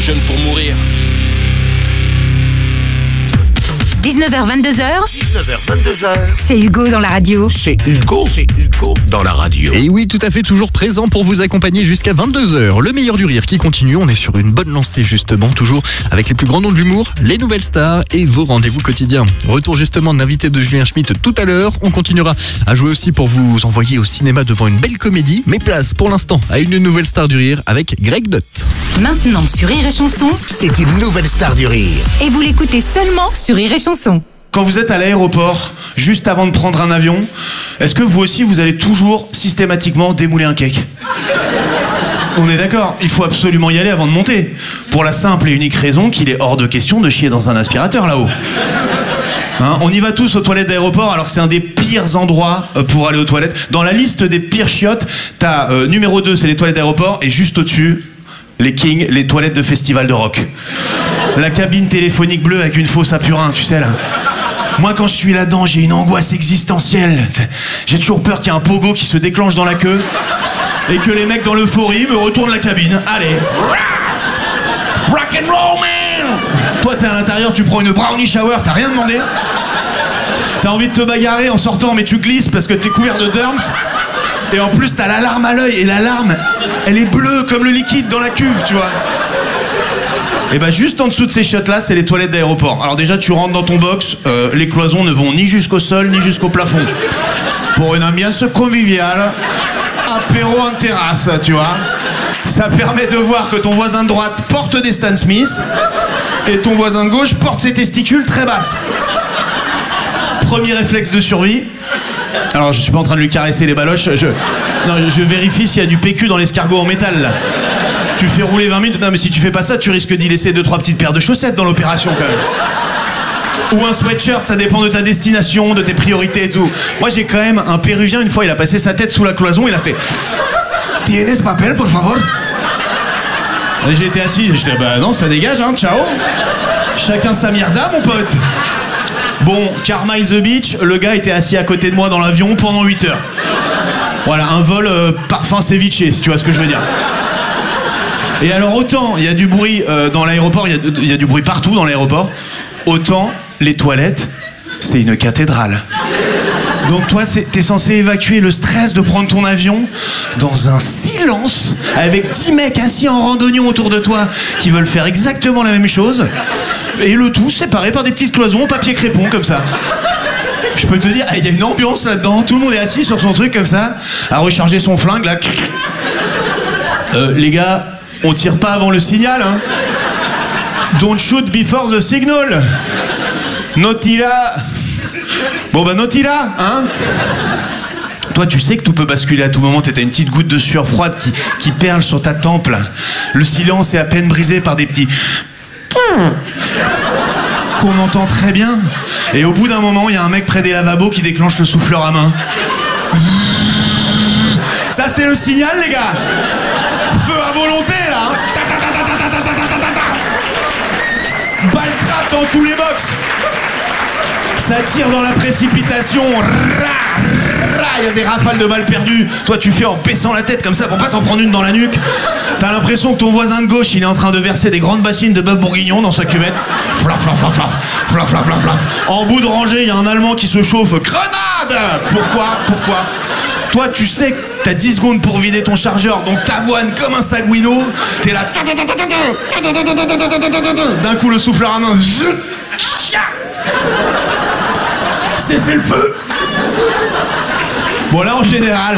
jeune pour mourir. 19h-22h, 19h-22h, c'est Hugo dans la radio. c'est Hugo dans la radio. Et oui, tout à fait, toujours présent pour vous accompagner jusqu'à 22h. Le meilleur du rire qui continue, on est sur une bonne lancée justement, toujours avec les plus grands noms de l'humour, les nouvelles stars et vos rendez-vous quotidiens. Retour justement de l'invité de Julien Schmitt tout à l'heure. On continuera à jouer aussi pour vous envoyer au cinéma devant une belle comédie. Mais place pour l'instant à une nouvelle star du rire avec Greg Dott. Maintenant sur Rire et Chanson, C'est une nouvelle star du rire. et vous l'écoutez seulement sur Rire et Chanson. Quand vous êtes à l'aéroport, juste avant de prendre un avion, est-ce que vous aussi, vous allez toujours systématiquement démouler un cake ? On est d'accord, il faut absolument y aller avant de monter. Pour la simple et unique raison qu'il est hors de question de chier dans un aspirateur là-haut. Hein, on y va tous aux toilettes d'aéroport alors que c'est un des pires endroits pour aller aux toilettes. Dans la liste des pires chiottes, t'as numéro 2, c'est les toilettes d'aéroport, et juste au-dessus, les kings, les toilettes de festival de rock. La cabine téléphonique bleue avec une fosse à purin, tu sais là. Moi quand je suis là-dedans, j'ai une angoisse existentielle. J'ai toujours peur qu'il y ait un pogo qui se déclenche dans la queue et que les mecs dans l'euphorie me retournent la cabine. Allez. Rock and roll man. Toi t'es à l'intérieur, tu prends une brownie shower, t'as rien demandé. T'as envie de te bagarrer en sortant mais tu glisses parce que t'es couvert de derms. Et en plus t'as l'alarme à l'œil et l'alarme elle est bleue comme le liquide dans la cuve, tu vois. Et bah juste en dessous de ces chiottes là, c'est les toilettes d'aéroport. Alors déjà tu rentres dans ton box, les cloisons ne vont ni jusqu'au sol ni jusqu'au plafond. Pour une ambiance conviviale, apéro en terrasse, tu vois. Ça permet de voir que ton voisin de droite porte des Stan Smith et ton voisin de gauche porte ses testicules très basses. Premier réflexe de survie. Alors je suis pas en train de lui caresser les baloches, je vérifie s'il y a du PQ dans l'escargot en métal là. Tu fais rouler 20 minutes, non mais si tu fais pas ça, tu risques d'y laisser 2-3 petites paires de chaussettes dans l'opération quand même. Ou un sweatshirt, ça dépend de ta destination, de tes priorités et tout. Moi j'ai quand même un Péruvien, une fois il a passé sa tête sous la cloison, il a fait "Tienes papel, por favor?" Et j'ai été assis, j'étais bah non ça dégage hein, ciao. Chacun sa mierda mon pote. Bon, Karma is the beach, le gars était assis à côté de moi dans l'avion pendant 8 heures. Voilà, un vol parfum ceviche, si tu vois ce que je veux dire. Et alors autant il y a du bruit dans l'aéroport, il y a du bruit partout dans l'aéroport, autant les toilettes, c'est une cathédrale. Donc toi, t'es censé évacuer le stress de prendre ton avion dans un silence, avec 10 mecs assis en randonnion autour de toi qui veulent faire exactement la même chose, et le tout séparé par des petites cloisons en papier crépon comme ça. Je peux te dire, il y a une ambiance là-dedans, tout le monde est assis sur son truc comme ça, à recharger son flingue là. Les gars, on tire pas avant le signal, hein. Don't shoot before the signal. No tira. Bon bah no tira, hein. Toi tu sais que tout peut basculer à tout moment, t'as une petite goutte de sueur froide qui perle sur ta tempe là. Le silence est à peine brisé par des petits qu'on entend très bien. Et au bout d'un moment, il y a un mec près des lavabos qui déclenche le souffleur à main. Ça c'est le signal les gars. Feu à volonté là, hein. Balle trappe dans tous les box. Ça tire dans la précipitation. Il y a des rafales de balles perdues. Toi tu fais en baissant la tête comme ça pour pas t'en prendre une dans la nuque. T'as l'impression que ton voisin de gauche il est en train de verser des grandes bassines de bœuf bourguignon dans sa cuvette. Flaf, flaf, flaf, flaf, flaf, flaf, flaf, flaf. En bout de rangée il y a un Allemand qui se chauffe. Grenade. Pourquoi Toi tu sais que t'as 10 secondes pour vider ton chargeur, donc t'avoines comme un sagouino. T'es là. D'un coup le souffleur à main. Cessez le feu. Bon là en général,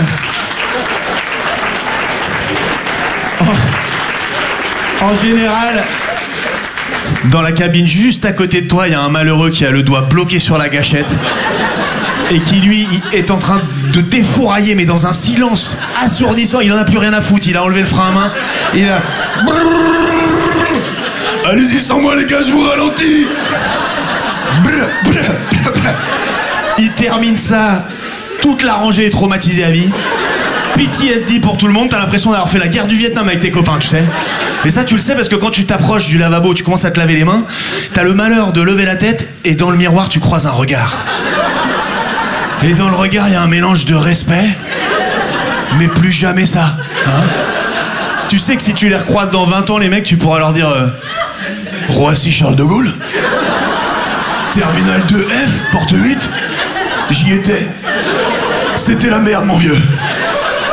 dans la cabine juste à côté de toi, il y a un malheureux qui a le doigt bloqué sur la gâchette et qui lui est en train de défourailler mais dans un silence assourdissant. Il en a plus rien à foutre, il a enlevé le frein à main, il a... Allez-y sans moi les gars, je vous ralentis. Il termine ça. Toute la rangée est traumatisée à vie. PTSD pour tout le monde, t'as l'impression d'avoir fait la guerre du Vietnam avec tes copains, tu sais. Et ça, tu le sais parce que quand tu t'approches du lavabo, tu commences à te laver les mains, t'as le malheur de lever la tête et dans le miroir, tu croises un regard. Et dans le regard, il y a un mélange de respect, mais plus jamais ça. Hein ? Tu sais que si tu les recroises dans 20 ans, les mecs, tu pourras leur dire Roissy Charles de Gaulle, Terminal 2F, porte 8, j'y étais. C'était la merde, mon vieux.